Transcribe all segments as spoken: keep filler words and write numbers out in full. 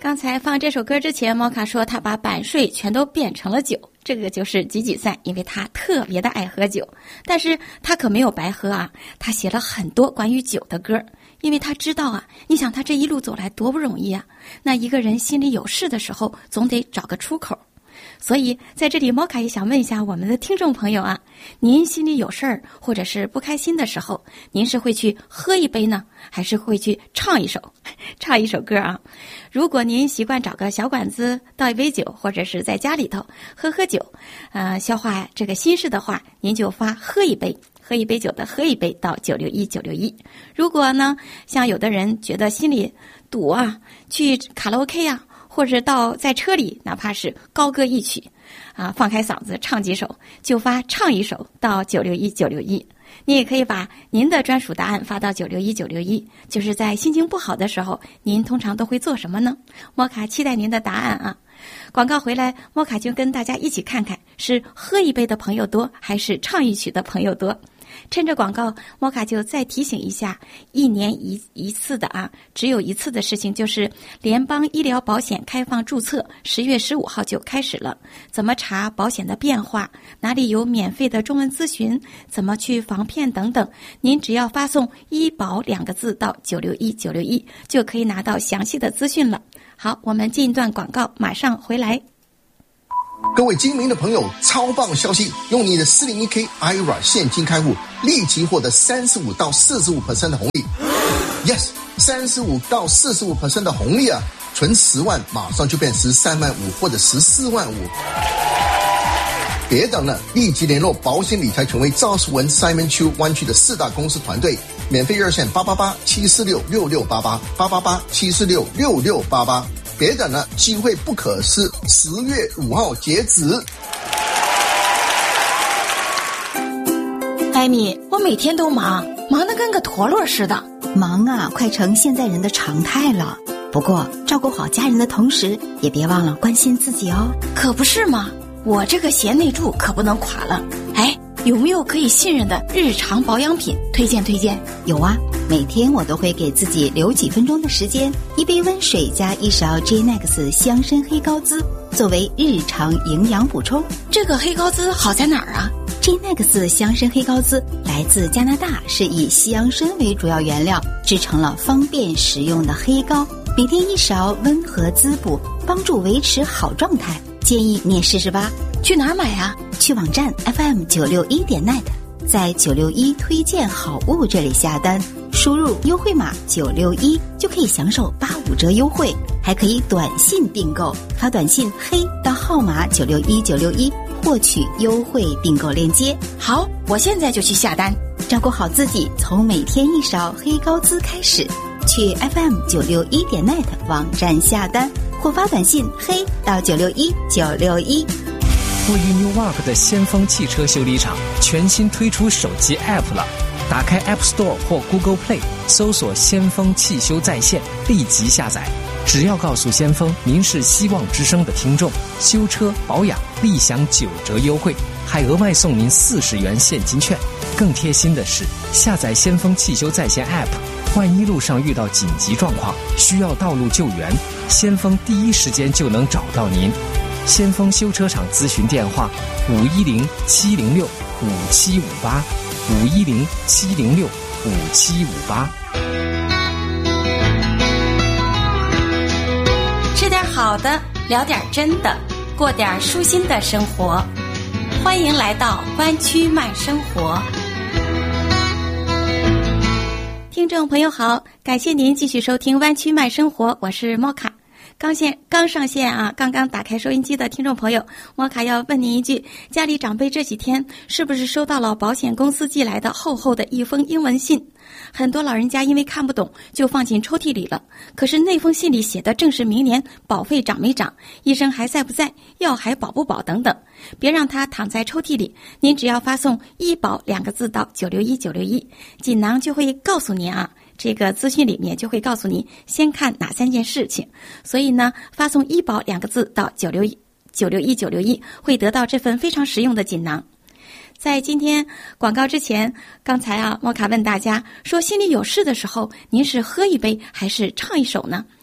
刚才放这首歌之前，莫卡说他把版税全都变成了酒，这个就是几几三，因为他特别的爱喝酒。但是他可没有白喝啊，他写了很多关于酒的歌，因为他知道啊，你想他这一路走来多不容易啊，那一个人心里有事的时候，总得找个出口。所以在这里，莫卡也想问一下我们的听众朋友啊，您心里有事儿或者是不开心的时候，您是会去喝一杯呢，还是会去唱一首唱一首歌啊？如果您习惯找个小馆子倒一杯酒，或者是在家里头喝喝酒，呃，消化这个心事的话，您就发喝一杯喝一杯酒的喝一杯到九六一九六一。如果呢，像有的人觉得心里堵啊，去卡拉 OK 啊，或者到在车里，哪怕是高歌一曲啊，放开嗓子唱几首，就发唱一首到九六一九六一。你也可以把您的专属答案发到九六一九六一。就是在心情不好的时候，您通常都会做什么呢？莫卡期待您的答案啊！广告回来，莫卡就跟大家一起看看，是喝一杯的朋友多，还是唱一曲的朋友多。趁着广告，莫卡就再提醒一下，一年一一次的啊，只有一次的事情，就是联邦医疗保险开放注册，十月十五号就开始了。怎么查保险的变化，哪里有免费的中文咨询，怎么去防骗等等，您只要发送医保两个字到九六一九六一，就可以拿到详细的资讯了。好，我们进一段广告，马上回来。 各位精明的朋友，超棒消息！用你的四零一 K I R A 现金开户，立即获得三十五到四十五 percent 的红利。Yes， 三十五到四十五 percent 的红利啊！存十万，马上就变十三万五或者十四万五。别等了，立即联络保险理财权威赵世文 Simon Chu 湾区的四大公司团队，免费热线八八八七四六六六八八八八八七四六六六八八。别等了，机会不可失，十月五号截止。 艾米，我每天都忙，忙得跟个陀螺似的。 忙啊，快成现在人的常态了。不过，照顾好家人的同时，也别忘了关心自己哦。 可不是嘛，我这个贤内助可不能垮了。哎，有没有可以信任的日常保养品推荐推荐？ 有啊。每天我都会给自己留几分钟的时间，一杯温水加一勺 J N E X 香参黑高滋作为日常营养补充。 这个黑高滋好在哪儿啊？ J N E X 香参黑高滋来自加拿大，是以西洋参为主要原料制成了方便食用的黑膏，每天一勺温和滋补，帮助维持好状态。建议你也试试吧。 去哪儿买啊？ 去网站 F M 九六一点 net， 在九六一推荐好物这里下单，输入优惠码九六一就可以享受八五折优惠，还可以短信订购，发短信黑到号码九六一九六一获取优惠订购链接。 好，我现在就去下单。 照顾好自己，从每天一勺黑高滋开始。去 F M 九六一点 net 网站下单，或发短信黑到九六一九六一。 位于 Newark 的先锋汽车修理厂全新推出手机 App 了。打开 App Store 或 Google Play， 搜索先锋汽修在线，立即下载。只要告诉先锋您是希望之声的听众，修车保养立享九折优惠，还额外送您四十元现金券。更贴心的是，下载先锋汽修在线 App， 万一路上遇到紧急状况，需要道路救援，先锋第一时间就能找到您。先锋修车厂咨询电话：五一零七零六五七五八。五一零七零六五七五八。 吃点好的，聊点真的，过点舒心的生活。欢迎来到湾区慢生活。听众朋友好，感谢您继续收听湾区慢生活，我是莫卡。刚线刚上线啊，刚刚打开收音机的听众朋友，莫卡要问您一句，家里长辈这几天是不是收到了保险公司寄来的厚厚的一封英文信？很多老人家因为看不懂就放进抽屉里了，可是那封信里写的正是明年保费涨没涨，医生还在不在，药还保不保等等。别让它躺在抽屉里，您只要发送医保两个字到九六一九六一，锦囊就会告诉您啊，这个资讯里面就会告诉你先看哪三件事情。所以呢，发送医保两个字到九六一九六一九六一会得到这份非常实用的锦囊。在今天广告之前，刚才啊，莫卡问大家说，心里有事的时候，您是喝一杯还是唱一首呢？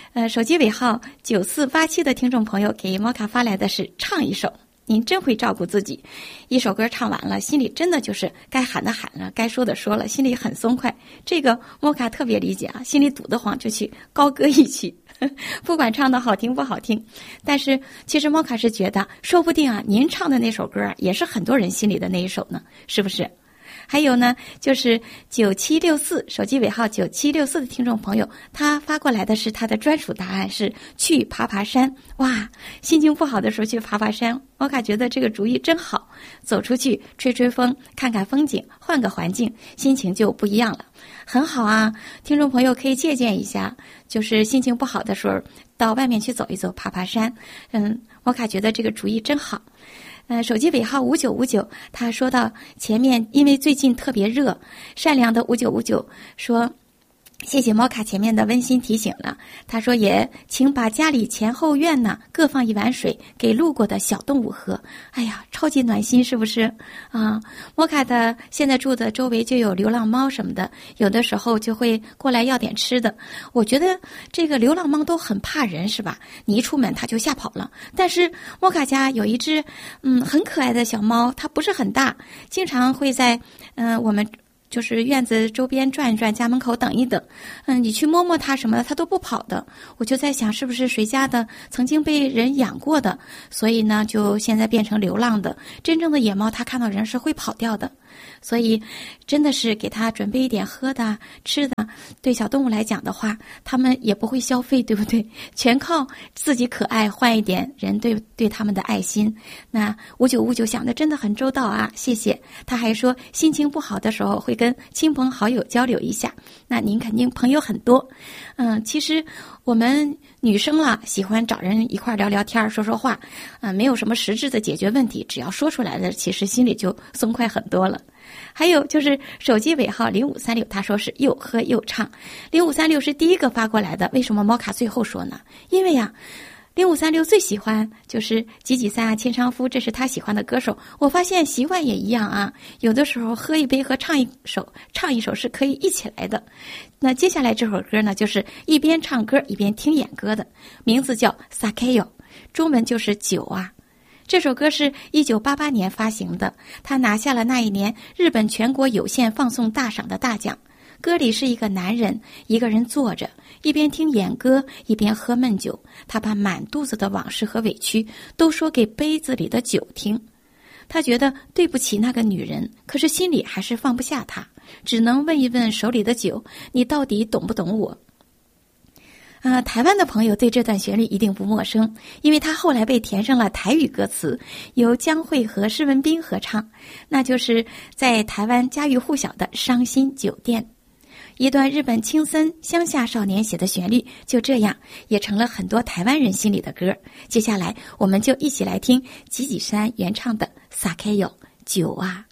呃，手机尾号九四八七的听众朋友给摩卡发来的是唱一首，您真会照顾自己。一首歌唱完了，心里真的就是该喊的喊了，该说的说了，心里很松快。这个摩卡特别理解啊，心里堵得慌就去高歌一曲，不管唱的好听不好听。但是其实摩卡是觉得，说不定啊，您唱的那首歌啊，也是很多人心里的那一首呢，是不是？还有呢，就是九七六四手机尾号九七六四的听众朋友，他发过来的是他的专属答案是去爬爬山。哇，心情不好的时候去爬爬山，我感觉得这个主意真好，走出去吹吹风，看看风景，换个环境，心情就不一样了，很好啊。听众朋友可以借鉴一下，就是心情不好的时候到外面去走一走，爬爬山。嗯，我感觉得这个主意真好。呃，手机尾号五九五九，他说到前面，因为最近特别热，善良的五九五九说，谢谢摩卡前面的温馨提醒了。他说也请把家里前后院呢各放一碗水给路过的小动物喝。哎呀，超级暖心，是不是啊？摩卡的现在住的周围就有流浪猫什么的，有的时候就会过来要点吃的。我觉得这个流浪猫都很怕人，是吧？你一出门它就吓跑了。但是摩卡家有一只嗯很可爱的小猫，它不是很大，经常会在嗯、呃、我们就是院子周边转一转，家门口等一等。嗯，你去摸摸它什么的，它都不跑的。我就在想，是不是谁家的曾经被人养过的，所以呢，就现在变成流浪的。真正的野猫，它看到人是会跑掉的。所以真的是给它准备一点喝的吃的，对小动物来讲的话，他们也不会消费，对不对？全靠自己可爱换一点人对对他们的爱心。那五九五九想的真的很周到啊，谢谢。他还说心情不好的时候会跟亲朋好友交流一下，那您肯定朋友很多。嗯，其实我们女生啦，喜欢找人一块聊聊天说说话，啊、嗯，没有什么实质的解决问题，只要说出来了，其实心里就松快很多了。还有就是手机尾号零五三六，他说是又喝又唱。零五三六是第一个发过来的，为什么猫卡最后说呢？因为呀、啊，零五三六最喜欢就是吉吉三啊、千昌夫，这是他喜欢的歌手。我发现习惯也一样啊，有的时候喝一杯和唱一首唱一首是可以一起来的。那接下来这首歌呢，就是一边唱歌一边听演歌的，名字叫 Sakeyo， 中文就是酒啊。这首歌是一九八八年发行的，他拿下了那一年日本全国有线放送大赏的大奖。歌里是一个男人一个人坐着，一边听演歌一边喝闷酒，他把满肚子的往事和委屈都说给杯子里的酒听。他觉得对不起那个女人，可是心里还是放不下她，只能问一问手里的酒，你到底懂不懂我？呃，台湾的朋友对这段旋律一定不陌生，因为它后来被填上了台语歌词，由江蕙和施文彬合唱，那就是在台湾家喻户晓的《伤心酒店》。一段日本青森乡下少年写的旋律，就这样也成了很多台湾人心里的歌。接下来我们就一起来听吉吉山原唱的《Sakeyo 酒啊》。